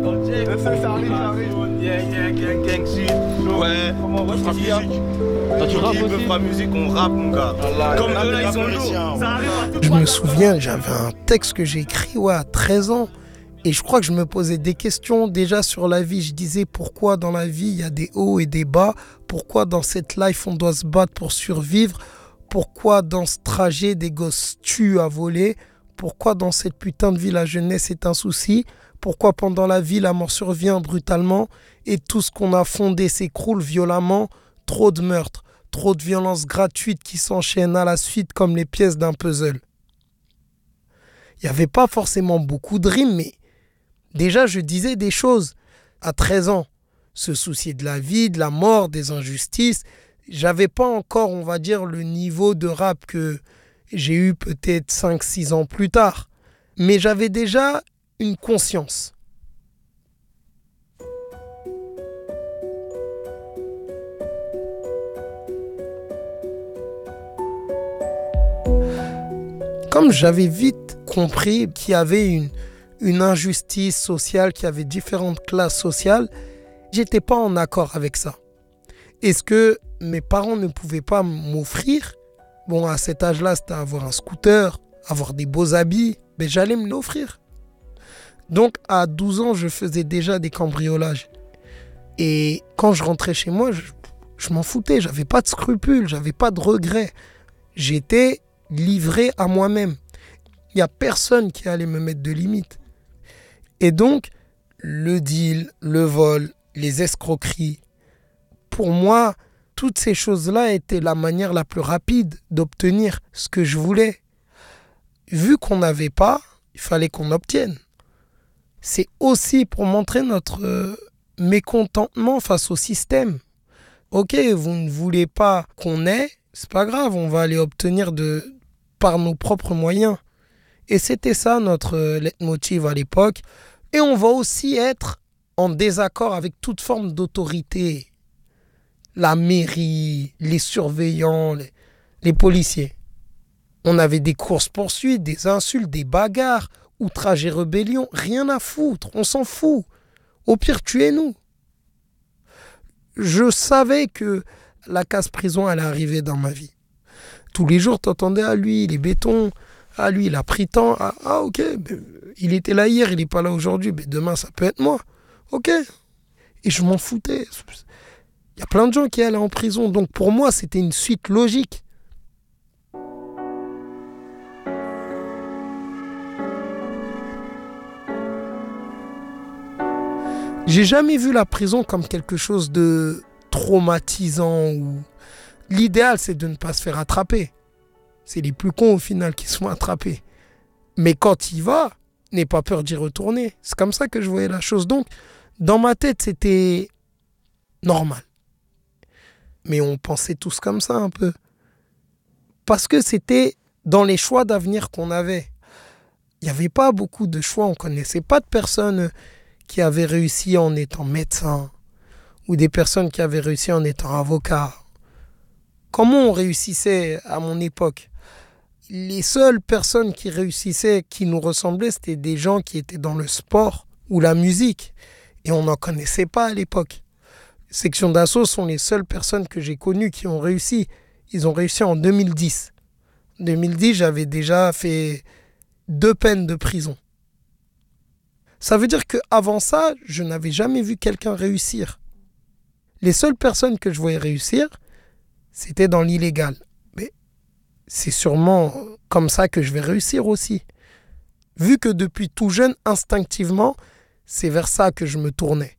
Ça arrive. Ouais, on fera musique. Toi, tu rappes Qui me aussi? fera musique, on rappe, mon gars. Comme eux là, ils sont lourds. Ça arrive à tout. Je me souviens, j'avais un texte que j'ai écrit à 13 ans. Et je crois que je me posais des questions déjà sur la vie. Je disais pourquoi dans la vie il y a des hauts et des bas. Pourquoi dans cette life on doit se battre pour survivre. Pourquoi dans ce trajet des gosses tuent à voler. Pourquoi dans cette putain de vie la jeunesse est un souci. Pourquoi pendant la vie la mort survient brutalement. Et tout ce qu'on a fondé s'écroule violemment. Trop de meurtres, trop de violences gratuites qui s'enchaînent à la suite comme les pièces d'un puzzle. Il n'y avait pas forcément beaucoup de rimes, mais déjà je disais des choses à 13 ans. Se soucier de la vie, de la mort, des injustices. J'avais pas encore, on va dire, le niveau de rap que j'ai eu peut-être 5-6 ans plus tard. Mais j'avais déjà une conscience. Comme j'avais vite compris qu'il y avait une injustice sociale, qu'il y avait différentes classes sociales, j'étais pas en accord avec ça. Est-ce que mes parents ne pouvaient pas m'offrir? Bon, à cet âge-là, c'était avoir un scooter, avoir des beaux habits, mais j'allais me l'offrir. Donc, à 12 ans, je faisais déjà des cambriolages. Et quand je rentrais chez moi, je m'en foutais, j'avais pas de scrupules, j'avais pas de regrets. J'étais livré à moi-même. Il n'y a personne qui allait me mettre de limite. Et donc, le deal, le vol, les escroqueries, pour moi, toutes ces choses-là étaient la manière la plus rapide d'obtenir ce que je voulais. Vu qu'on n'avait pas, il fallait qu'on obtienne. C'est aussi pour montrer notre mécontentement face au système. Ok, vous ne voulez pas qu'on ait, c'est pas grave, on va aller obtenir par nos propres moyens. Et c'était ça notre leitmotiv à l'époque. Et on va aussi être en désaccord avec toute forme d'autorité. La mairie, les surveillants, les policiers. On avait des courses-poursuites, des insultes, des bagarres, outrage et rébellion. Rien à foutre, on s'en fout. Au pire, tuez-nous. Je savais que la casse-prison allait arriver dans ma vie. Tous les jours, t'entendais à lui, il est béton. Ah, lui, il a pris tant. Ah, ok. Il était là hier, il n'est pas là aujourd'hui. Mais demain, ça peut être moi. Ok. Et je m'en foutais. Il y a plein de gens qui allaient en prison. Donc, pour moi, c'était une suite logique. J'ai jamais vu la prison comme quelque chose de traumatisant. L'idéal, c'est de ne pas se faire attraper. C'est les plus cons au final qui sont attrapés. Mais quand il va, n'aie pas peur d'y retourner. C'est comme ça que je voyais la chose. Donc, dans ma tête, c'était normal. Mais on pensait tous comme ça un peu. Parce que c'était dans les choix d'avenir qu'on avait. Il n'y avait pas beaucoup de choix. On ne connaissait pas de personnes qui avaient réussi en étant médecin ou des personnes qui avaient réussi en étant avocat. Comment on réussissait à mon époque? Les seules personnes qui réussissaient, qui nous ressemblaient, c'était des gens qui étaient dans le sport ou la musique. Et on n'en connaissait pas à l'époque. Section d'Assaut sont les seules personnes que j'ai connues qui ont réussi. Ils ont réussi en 2010. En 2010, j'avais déjà fait 2 peines de prison. Ça veut dire qu'avant ça, je n'avais jamais vu quelqu'un réussir. Les seules personnes que je voyais réussir, c'était dans l'illégal. Mais c'est sûrement comme ça que je vais réussir aussi. Vu que depuis tout jeune, instinctivement, c'est vers ça que je me tournais.